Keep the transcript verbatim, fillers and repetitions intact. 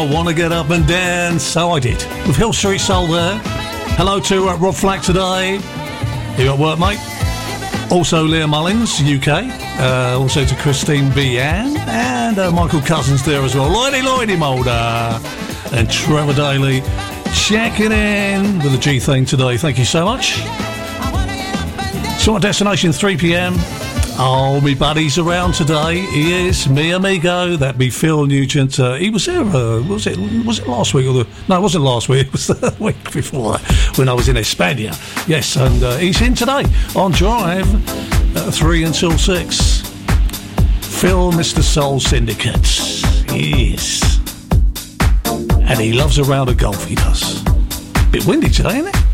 I want to get up and dance, so I did. With Hill Street Soul there. Hello to uh, Rob Flack today. You got work, mate? Also Leah Mullins, U K. Uh, also to Christine B. Ann. And uh, Michael Cousins there as well. Lloydie Lloydie Mulder. And Trevor Daly checking in with the G thing today. Thank you so much. So our destination, three p.m. Oh, me buddy's around today. He is me amigo. That'd be Phil Nugent. Uh, he was there. Uh, was it? Was it last week or the? No, it wasn't last week. It was the week before that when I was in España. Yes, and uh, he's in today on Drive, uh, three until six. Phil, Mister Soul Syndicate. Yes, and he loves a round of golf. He does. Bit windy today, isn't it?